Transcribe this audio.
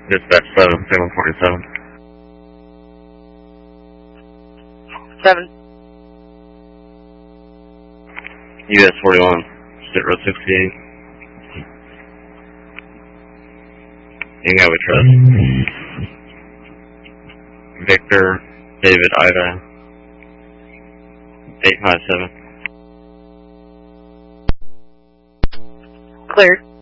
Dispatch 747. 7. US 41, State Road 68. You know we trust. Victor, David, Ida, 857. Cleared.